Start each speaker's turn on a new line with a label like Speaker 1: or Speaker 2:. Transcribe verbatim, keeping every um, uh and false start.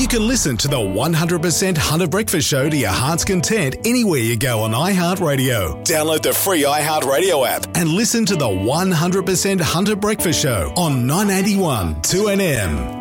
Speaker 1: You can listen to the one hundred percent Hunter Breakfast Show to your heart's content anywhere you go on iHeartRadio. Download the free iHeartRadio app and listen to the one hundred percent Hunter Breakfast Show on nine eighty-one two N M.